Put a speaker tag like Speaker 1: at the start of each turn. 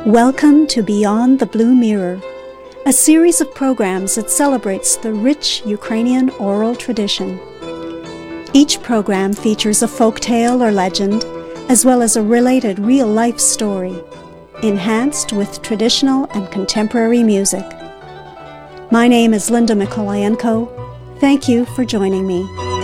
Speaker 1: Welcome to Beyond the Blue Mirror, a series of programs that celebrates the rich Ukrainian oral tradition. Each program features a folk tale or legend, as well as a related real-life story, enhanced with traditional and contemporary music. My name is Linda Mikolayenko. Thank you for joining me.